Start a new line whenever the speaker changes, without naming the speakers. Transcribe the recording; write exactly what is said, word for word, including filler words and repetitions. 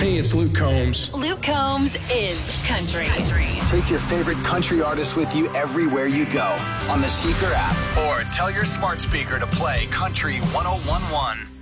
Hey, it's Luke Combs.
Luke Combs is country. country.
Take your favorite country artist with you everywhere you go on the Seeker app, or tell your smart speaker to play Country one oh one one.